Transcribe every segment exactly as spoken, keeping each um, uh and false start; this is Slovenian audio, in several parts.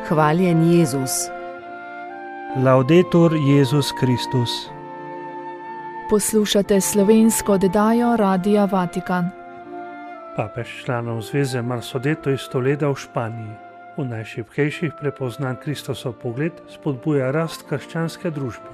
Hvaljen Jezus. Laudetur Jezus Kristus. Poslušate slovensko oddajo Radia Vatikan. Papež članov zveze Marsodeto iz Toleda v Španiji v najšibkejših prepoznan Kristusov pogled spodbuja rast krščanske družbe.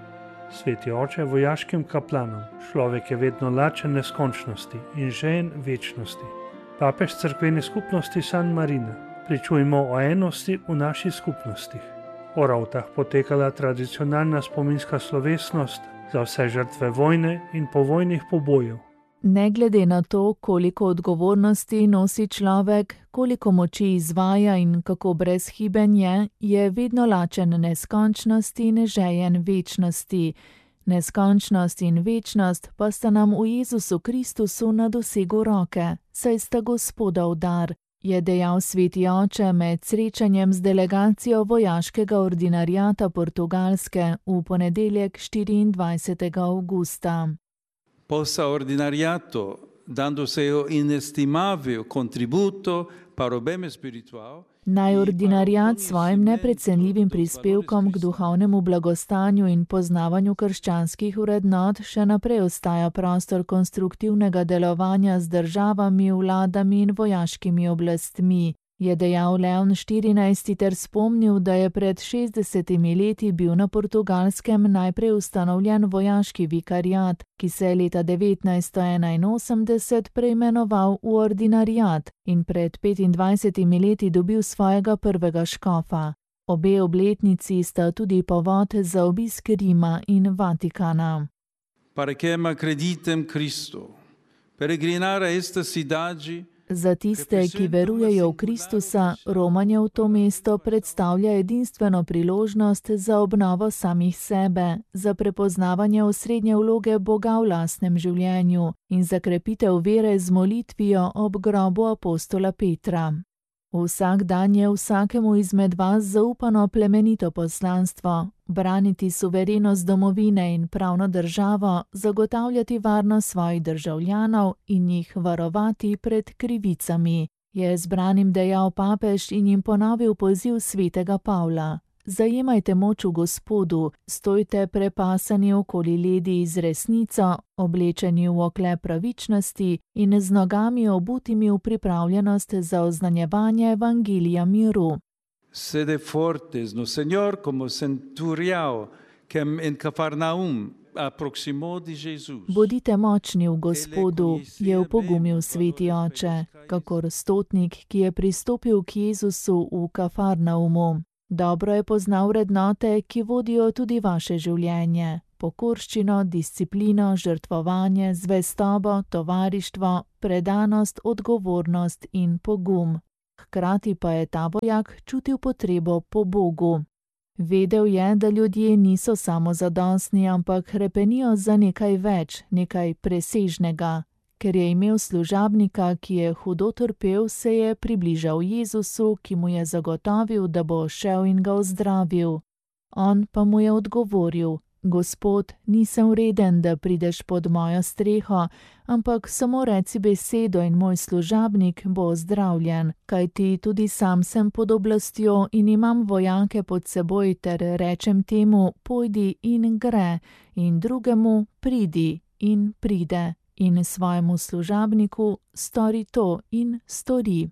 Sveti oče vojaškim kaplanom, človek je vedno lačen neskončnosti in žejen večnosti. Papež cerkvene skupnosti San Marina, pričujmo o enosti v naših skupnostih. O Ravtah potekala tradicionalna spominska slovesnost za vse žrtve vojne in povojnih pobojev. Ne glede na to, koliko odgovornosti nosi človek, koliko moči izvaja in kako brezhiben je, je vedno lačen neskončnosti in žejen večnosti. Neskončnost in večnost pa sta nam v Jezusu Kristusu na dosegu roke, saj sta Gospodov dar, je dejal sveti oče med srečanjem z delegacijo vojaškega ordinariata Portugalske v ponedeljek štiriindvajsetega avgusta. Possa ordinariato, dando seu inestimabile contributo para o bem espiritual, Naj ordinariat svojim neprecenljivim prispevkom k duhovnemu blagostanju in poznavanju krščanskih vrednot še naprej ostaja prostor konstruktivnega delovanja z državami, vladami in vojaškimi oblastmi, je dejal Leon štirinajsti ter spomnil, da je pred šestdesetimi leti bil na Portugalskem najprej ustanovljen vojaški vikariat, ki se je leta devetnajststo enainosemdeset preimenoval v ordinariat in pred petindvajsetimi leti dobil svojega prvega škofa. Obe obletnici sta tudi povod za obisk Rima in Vatikana. Parquem acreditem Cristo, peregrinare esta cidade. Za tiste, ki verujejo v Kristusa, romanje v to mesto predstavlja edinstveno priložnost za obnovo samih sebe, za prepoznavanje osrednje vloge Boga v lastnem življenju in za krepitev vere z molitvijo ob grobu apostola Petra. Vsak dan je vsakemu izmed vas zaupano plemenito poslanstvo, braniti suverenost domovine in pravno državo, zagotavljati varnost svojih državljanov in jih varovati pred krivicami, je zbranim dejal papež in jim ponovil poziv svetega Pavla. Zajemajte moč v Gospodu, stojte prepasani okoli ledi z resnico, oblečeni v oklep pravičnosti in z nogami obutimi v pripravljenost za oznanjevanje evangelija miru. Sede fortes no Señor como centuriao, quem en Cafarnaum aproximó de Jesus. Bodite močni v Gospodu, je opogumil sveti oče, kakor stotnik, ki je pristopil k Jezusu v Kafarnaumu. Dobro je poznal vrednote, ki vodijo tudi vaše življenje. Pokorščino, disciplino, žrtvovanje, zvestobo, tovarištvo, predanost, odgovornost in pogum. Hkrati pa je ta vojak čutil potrebo po Bogu. Vedel je, da ljudje niso samozadostni, ampak hrepenijo za nekaj več, nekaj presežnega. Ker je imel služabnika, ki je hudo trpel, se je približal Jezusu, ki mu je zagotovil, da bo šel in ga ozdravil. On pa mu je odgovoril: Gospod, nisem vreden, da prideš pod mojo streho, ampak samo reci besedo in moj služabnik bo ozdravljen, kajti tudi sam sem pod oblastjo in imam vojake pod seboj ter rečem temu, pojdi in gre, in drugemu, pridi in pride. In svojemu služabniku stori to in stori.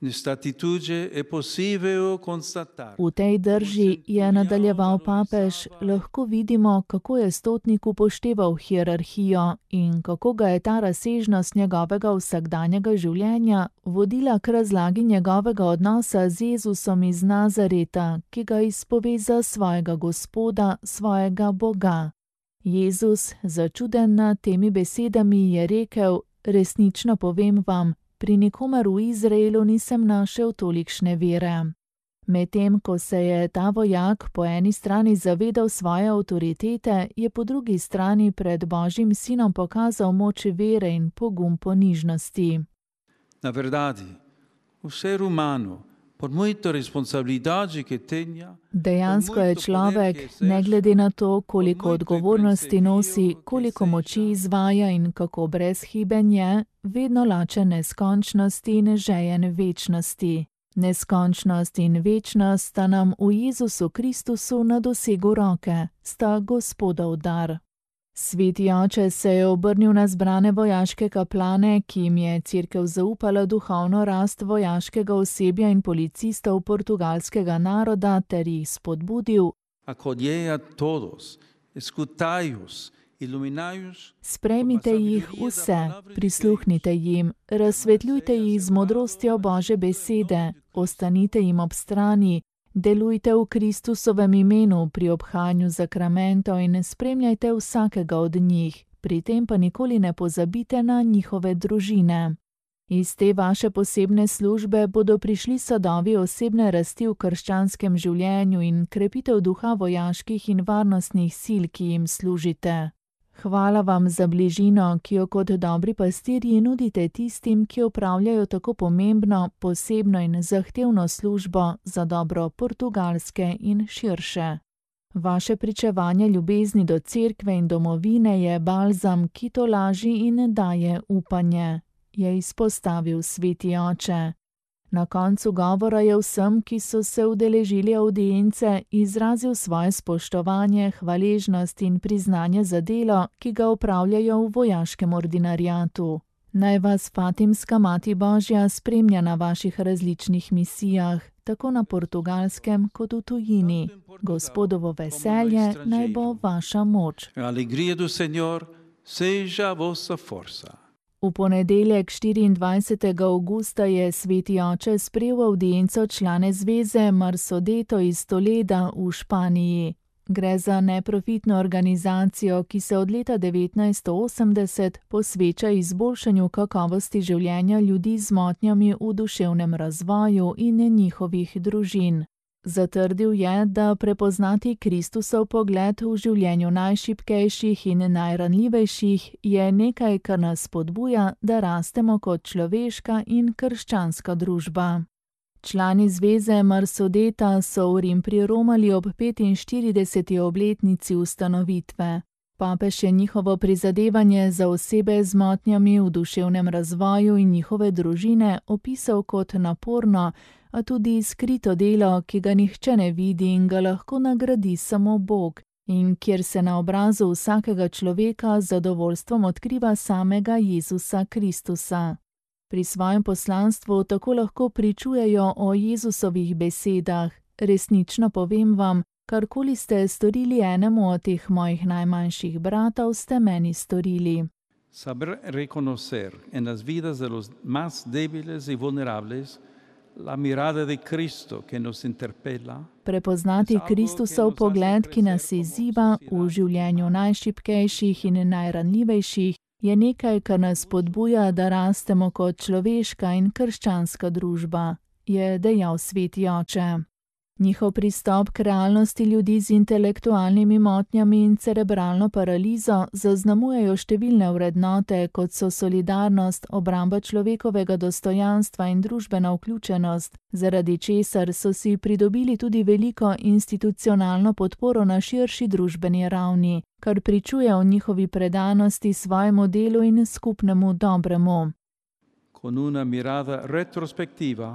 V tej drži, je nadaljeval papež, lahko vidimo, kako je stotnik upošteval hierarhijo in kako ga je ta razsežnost njegovega vsakdanjega življenja vodila k razlagi njegovega odnosa z Jezusom iz Nazareta, ki ga izpove za svojega Gospoda, svojega Boga. Jezus, začuden nad temi besedami, je rekel: resnično povem vam, pri nikomer v Izraelu nisem našel tolikšne vere. Medtem ko se je ta vojak po eni strani zavedal svoje avtoritete, je po drugi strani pred Božjim sinom pokazal moč vere in pogum ponižnosti. Na verdade, o ser humano, por muita responsabilidade que tenha, Dejansko je človek, ne glede na to, koliko odgovornosti nosi, koliko moči izvaja in kako brezhiben je, vedno lačen neskončnosti in žejen večnosti. Neskončnost in večnost sta nam v Jezusu Kristusu na dosegu roke, sta Gospodov dar. Sveti oče se je obrnil na zbrane vojaške kaplane, ki jim je cerkev zaupala duhovno rast vojaškega osebja in policistov portugalskega naroda ter jih spodbudil: Sprejmite jih vse, prisluhnite jim, razsvetljujte jih z modrostjo Božje besede, ostanite jim ob strani, delujte v Kristusovem imenu pri obhajanju zakramentov in spremljajte vsakega od njih, pri tem pa nikoli ne pozabite na njihove družine. Iz te vaše posebne službe bodo prišli sadovi osebne rasti v krščanskem življenju in krepitev duha vojaških in varnostnih sil, ki jim služite. Hvala vam za bližino, ki jo kot dobri pastirji nudite tistim, ki opravljajo tako pomembno, posebno in zahtevno službo za dobro Portugalske in širše. Vaše pričevanje ljubezni do cerkve in domovine je balzam, ki tolaži in daje upanje, je izpostavil sveti oče. Na koncu govora je vsem, ki so se udeležili avdience, izrazil svoje spoštovanje, hvaležnost in priznanje za delo, ki ga opravljajo v vojaškem ordinariatu. Naj vas Fatimska Mati Božja spremlja na vaših različnih misijah, tako na Portugalskem kot v tujini. Gospodovo veselje naj bo vaša moč. V ponedeljek štiriindvajsetega avgusta je sveti oče sprejel avdienco člane zveze Marsodeto iz Toleda v Španiji. Gre za neprofitno organizacijo, ki se od leta devetnajststo osemdeset posveča izboljšanju kakovosti življenja ljudi z motnjami v duševnem razvoju in njihovih družin. Zatrdil je, da prepoznati Kristusov pogled v življenju najšibkejših in najranljivejših je nekaj, kar nas spodbuja, da rastemo kot človeška in krščanska družba. Člani zveze Marsodeta so v Rim priromali ob petinštirideseti obletnici ustanovitve. Papež je njihovo prizadevanje za osebe z motnjami v duševnem razvoju in njihove družine opisal kot naporno, a tudi skrito delo, ki ga nihče ne vidi in ga lahko nagradi samo Bog, in kjer se na obrazu vsakega človeka z zadovoljstvom odkriva samega Jezusa Kristusa. Pri svojem poslanstvu tako lahko pričujejo o Jezusovih besedah: resnično povem vam, karkoli ste storili enemu od teh mojih najmanjših bratov, ste meni storili. Saber reconocer en las vidas de los más débiles y vulnerables la mirada de Cristo que nos interpela. Prepoznati Kristusov pogled, ki nas izziva v življenju najšibkejših in najranljivejših, je nekaj, kar nas spodbuja, da rastemo kot človeška in krščanska družba, je dejal sveti oče. Njihov pristop k realnosti ljudi z intelektualnimi motnjami in cerebralno paralizo zaznamujejo številne vrednote, kot so solidarnost, obramba človekovega dostojanstva in družbena vključenost, zaradi česar so si pridobili tudi veliko institucionalno podporo na širši družbeni ravni, kar pričuje o njihovi predanosti svojemu delu in skupnemu dobremu. Con una mirada retrospectiva,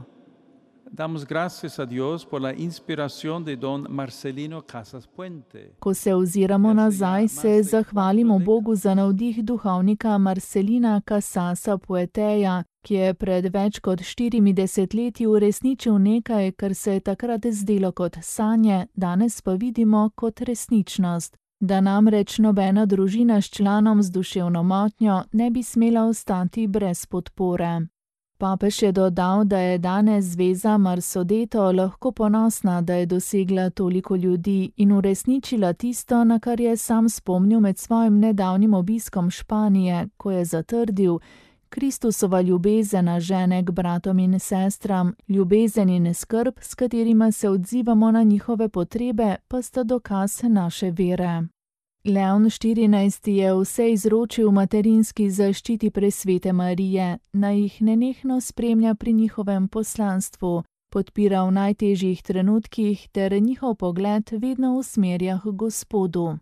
damos gracias a Dios por la inspiración de don Marcelino Casas Puente. Ko se oziramo nazaj, se zahvalimo Bogu za navdih duhovnika Marcelina Casasa Puenteja, ki je pred več kot štirimi desetletji uresničil nekaj, kar se je takrat zdelo kot sanje, danes pa vidimo kot resničnost. Da namreč nobena družina s članom z duševno motnjo ne bi smela ostati brez podpore. Papež je dodal, da je danes zveza Marsodeto lahko ponosna, da je dosegla toliko ljudi in uresničila tisto, na kar je sam spomnil med svojim nedavnim obiskom Španije, ko je zatrdil: Kristusova ljubezen žene k bratom in sestram, ljubezen in skrb, s katerima se odzivamo na njihove potrebe, pa sta dokaz naše vere. Leon štirinajsti je vse izročil materinski zaščiti presvete Marije, naj jih nenehno spremlja pri njihovem poslanstvu, podpira v najtežjih trenutkih ter njihov pogled vedno usmerja k Gospodu.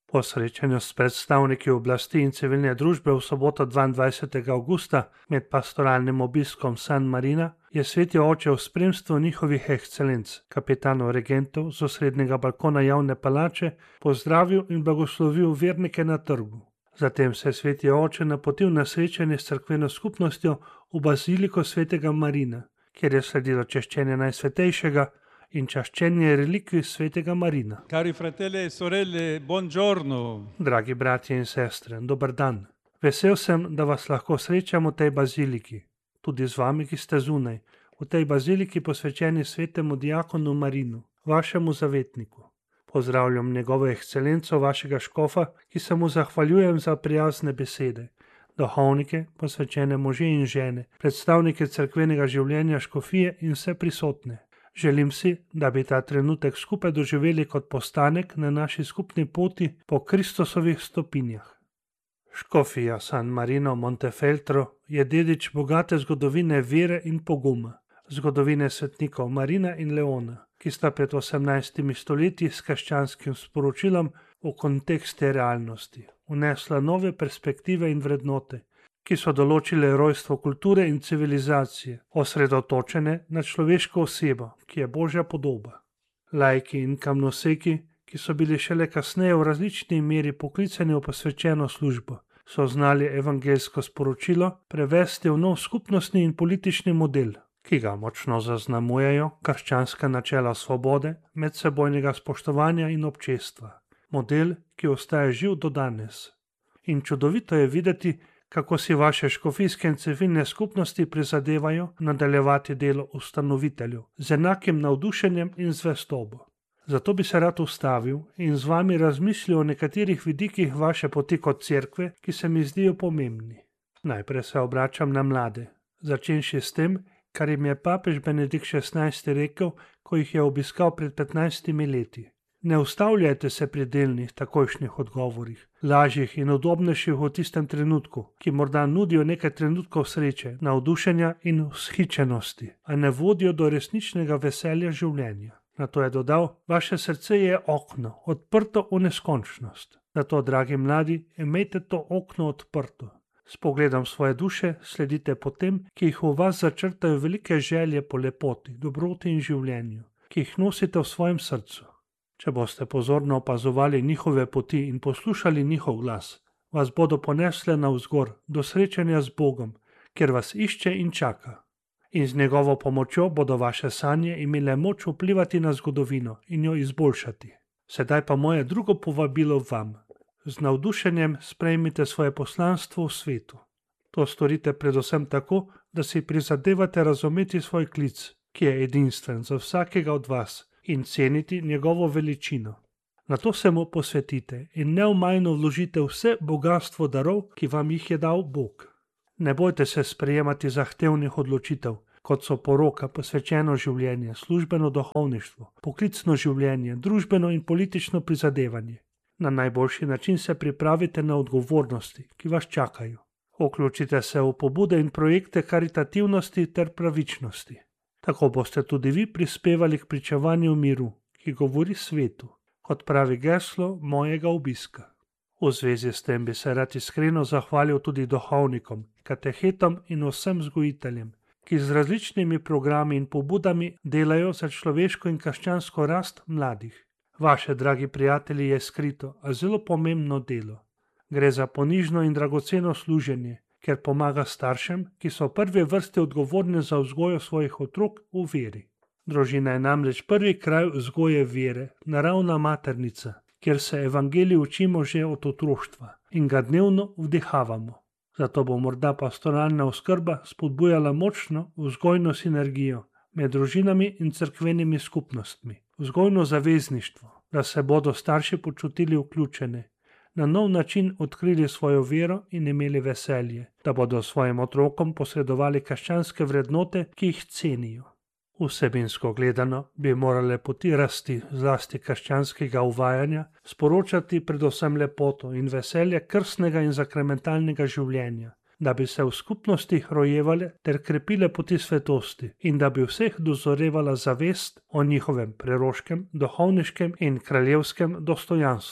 Po srečanju s predstavniki oblasti in civilne družbe v soboto dvaindvajsetega avgusta med pastoralnim obiskom San Marina je sveti oče v spremstvu njihovih ekscelenc, kapetanov regentov z osrednjega balkona javne palače, pozdravil in blagoslovil vernike na trgu. Zatem se je sveti oče napotil na srečanje s cerkveno skupnostjo v baziliko svetega Marina, kjer je sledilo češčenje najsvetejšega in čaščenje relikvij svetega Marina. Cari fratelli e sorelle, buongiorno. Dragi bratje in sestre, dober dan. Vesel sem, da vas lahko srečam v tej baziliki, tudi z vami, ki ste zunaj, v tej baziliki posvečeni svetemu diakonu Marinu, vašemu zavetniku. Pozdravljam njegovo ekscelenco, vašega škofa, ki se mu zahvaljujem za prijazne besede, duhovnike, posvečene može in žene, predstavnike cerkvenega življenja, škofije in vse prisotne. Želim si, da bi ta trenutek skupaj doživeli kot postanek na naši skupni poti po Kristusovih stopinjah. Škofija San Marino Montefeltro je dedič bogate zgodovine vere in poguma, zgodovine svetnikov Marina in Leona, ki sta pred osemnajstimi stoletji s krščanskim sporočilom v kontekste realnosti vnesla nove perspektive in vrednote, ki so določile rojstvo kulture in civilizacije, osredotočene na človeško osebo, ki je Božja podoba. Laiki in kamnoseki, ki so bili šele kasneje v različni meri poklicani v posvečeno službo, so znali evangeljsko sporočilo prevesti v nov skupnostni in politični model, ki ga močno zaznamujejo krščanska načela svobode, medsebojnega spoštovanja in občestva. Model, ki ostaja živ do danes. In čudovito je videti, kako si vaše škofijske in civilne skupnosti prizadevajo nadaljevati delo ustanoviteljev z enakim navdušenjem in zvestobo. Zato bi se rad ustavil in z vami razmislil o nekaterih vidikih vaše poti kot cerkve, ki se mi zdijo pomembni. Najprej se obračam na mlade, začenši s tem, kar jim je papež Benedikt šestnajsti rekel, ko jih je obiskal pred petnajstimi leti. Ne ustavljajte se pri delnih, takojšnjih odgovorih, lažjih in udobnejših v tistem trenutku, ki morda nudijo nekaj trenutkov sreče, navdušenja in vzhičenosti, a ne vodijo do resničnega veselja življenja. Nato je dodal, vaše srce je okno, odprto v neskončnost. Zato, dragi mladi, imejte to okno odprto. S pogledom svoje duše sledite potem, ki jih v vas začrtajo velike želje po lepoti, dobroti in življenju, ki jih nosite v svojem srcu. Če boste pozorno opazovali njihove poti in poslušali njihov glas, vas bodo ponesle navzgor do srečanja z Bogom, kjer vas išče in čaka. In z njegovo pomočjo bodo vaše sanje imele moč vplivati na zgodovino in jo izboljšati. Sedaj pa moje drugo povabilo vam. Z navdušenjem sprejmite svoje poslanstvo v svetu. To storite predvsem tako, da si prizadevate razumeti svoj klic, ki je edinstven za vsakega od vas, in ceniti njegovo veličino. Na to se mu posvetite in neomajno vložite vse bogastvo darov, ki vam jih je dal Bog. Ne bojte se sprejemati zahtevnih odločitev, kot so poroka, posvečeno življenje, službeno duhovništvo, poklicno življenje, družbeno in politično prizadevanje. Na najboljši način se pripravite na odgovornosti, ki vas čakajo. Vključite se v pobude in projekte karitativnosti ter pravičnosti. Tako boste tudi vi prispevali k pričevanju miru, ki govori svetu, kot pravi geslo mojega obiska. V zvezi s tem bi se rad iskreno zahvalil tudi duhovnikom, katehetom in vsem vzgojiteljem, ki z različnimi programi in pobudami delajo za človeško in krščansko rast mladih. Vaše, dragi prijatelji, je skrito, a zelo pomembno delo. Gre za ponižno in dragoceno služenje, ker pomaga staršem, ki so v prvi vrsti odgovorni za vzgojo svojih otrok v veri. Družina je namreč prvi kraj vzgoje vere, naravna maternica, kjer se evangelij učimo že od otroštva in ga dnevno vdihavamo. Zato bo morda pastoralna oskrba spodbujala močno vzgojno sinergijo med družinami in cerkvenimi skupnostmi, vzgojno zavezništvo, da se bodo starši počutili vključene, na nov način odkrili svojo vero in imeli veselje, da bodo svojim otrokom posredovali krščanske vrednote, ki jih cenijo. Vsebinsko gledano bi morale poti rasti zlasti krščanskega uvajanja sporočati predvsem lepoto in veselje krstnega in zakramentalnega življenja, da bi se v skupnostih rojevale ter krepile poti svetosti in da bi vseh dozorevala zavest o njihovem preroškem, duhovniškem in kraljevskem dostojanstvu.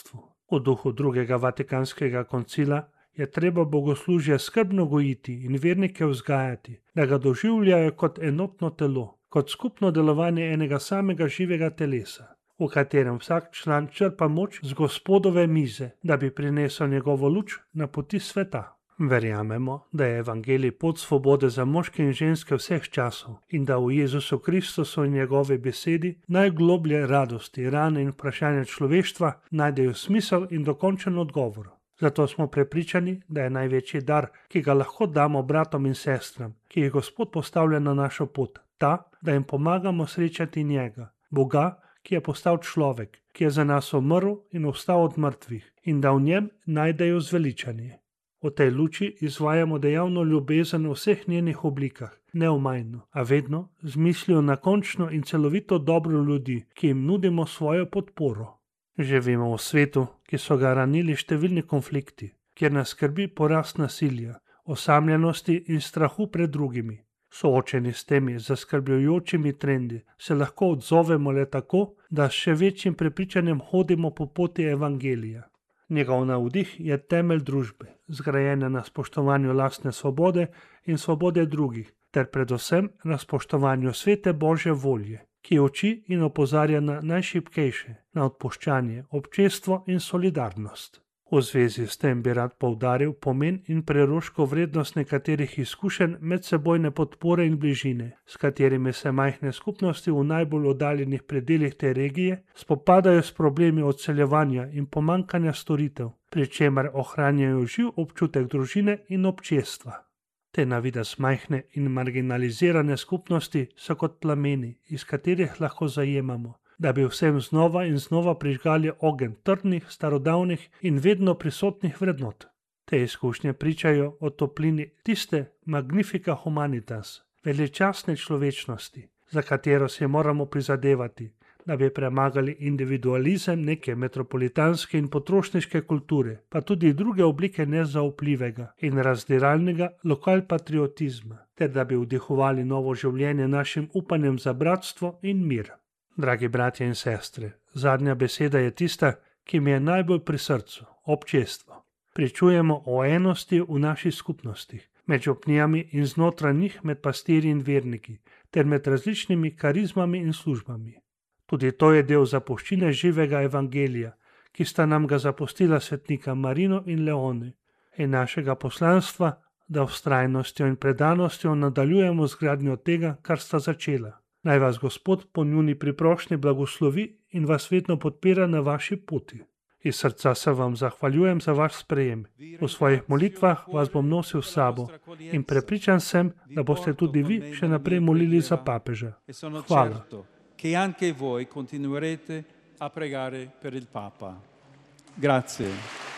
V duhu drugega vatikanskega koncila je treba bogoslužje skrbno gojiti in vernike vzgajati, da ga doživljajo kot enotno telo, kot skupno delovanje enega samega živega telesa, v katerem vsak član črpa moč z Gospodove mize, da bi prinesel njegovo luč na poti sveta. Verjamemo, da je evangelij pot svobode za moške in ženske vseh časov in da v Jezusu Kristusu in njegovi besedi najgloblje radosti, rane in vprašanja človeštva najdejo smisel in dokončen odgovor. Zato smo prepričani, da je največji dar, ki ga lahko damo bratom in sestram, ki jih Gospod postavlja na našo pot, ta, da jim pomagamo srečati njega, Boga, ki je postal človek, ki je za nas umrl in vstal od mrtvih in da v njem najdejo zveličanje. V tej luči izvajamo dejavno ljubezen v vseh njenih oblikah, neomajno, a vedno z mislijo na končno in celovito dobro ljudi, ki jim nudimo svojo podporo. Živimo v svetu, ki so ga ranili številni konflikti, kjer nas skrbi porast nasilja, osamljenosti in strahu pred drugimi. Soočeni s temi zaskrbljujočimi trendi se lahko odzovemo le tako, da s še večjim prepričanjem hodimo po poti evangelija. Njegov navdih je temelj družbe, zgrajena na spoštovanju lastne svobode in svobode drugih, ter predvsem na spoštovanju svete Božje volje, ki uči in opozarja na najšibkejše, na odpuščanje, občestvo in solidarnost. V zvezi s tem bi rad poudaril pomen in preroško vrednost nekaterih izkušenj medsebojne podpore in bližine, s katerimi se majhne skupnosti v najbolj oddaljenih predelih te regije spopadajo s problemi odseljevanja in pomankanja storitev, pri čemer ohranjajo živ občutek družine in občestva. Te na videz majhne in marginalizirane skupnosti so kot plameni, iz katerih lahko zajemamo, da bi vsem znova in znova prižgali ogenj trdnih, starodavnih in vedno prisotnih vrednot. Te izkušnje pričajo o toplini tiste magnifica humanitas, veličastne človečnosti, za katero si moramo prizadevati, da bi premagali individualizem neke metropolitanske in potrošniške kulture, pa tudi druge oblike nezaupljivega in razdiralnega lokalpatriotizma, ter da bi vdihovali novo življenje našim upanjem za bratstvo in mir. Dragi bratje in sestre, zadnja beseda je tista, ki mi je najbolj pri srcu, občestvo. Pričujemo o enosti v naših skupnostih, med župnijami in znotraj njih med pastirji in verniki, ter med različnimi karizmami in službami. Tudi to je del zapuščine živega evangelija, ki sta nam ga zapustila svetnika Marino in Leone, in našega poslanstva, da vztrajnostjo in predanostjo nadaljujemo zgradnjo tega, kar sta začela. Naj vas Gospod po njuni priprošnji blagoslovi in vas vedno podpira na vaši poti. Iz srca se vam zahvaljujem za vaš sprejem. V svojih molitvah vas bom nosil s sabo in prepričan sem, da boste tudi vi še naprej molili za papeža. Hvala. Che anche voi continuerete a pregare per il Papa. Grazie.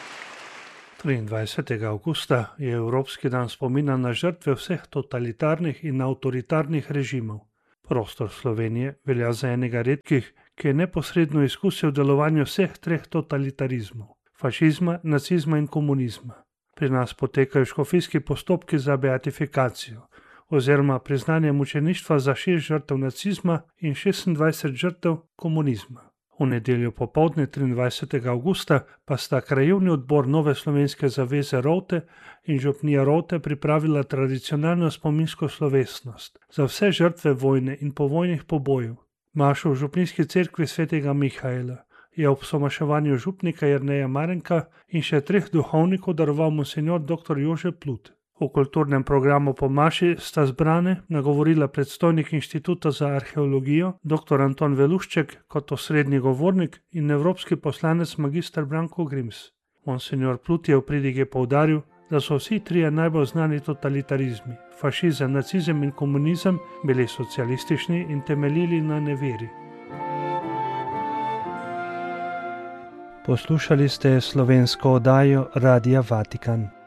triindvajsetega avgusta je Evropski dan spomina na žrtve vseh totalitarnih in avtoritarnih režimov. Prostor Slovenije velja za enega redkih, ki je neposredno izkusil delovanje vseh treh totalitarizmov, fašizma, nacizma in komunizma. Pri nas potekajo škofijski postopki za beatifikacijo, oziroma priznanje mučeništva za šest žrtev nacizma in šestindvajset žrtev komunizma. V nedeljo popoldne triindvajsetega avgusta pa sta krajevni odbor Nove slovenske zaveze Rovte in župnija Rovte pripravila tradicionalno spominsko slovesnost za vse žrtve vojne in povojnih pobojev. Mašo v župnijski cerkvi svetega Mihaela je ob somaševanju župnika Jerneja Marenka in še treh duhovnikov daroval monsinjor doktor Jože Plut. V kulturnem programu po maši sta zbrane nagovorila predstojnik Inštituta za arheologijo doktor Anton Velušček kot osrednji govornik in evropski poslanec magister Branko Grims. Monsinjor Plut je v pridigi poudaril, da so vsi trije najbolj znani totalitarizmi, fašizem, nacizem in komunizem, bili socialistični in temeljili na neveri. Poslušali ste slovensko oddajo Radia Vatikan.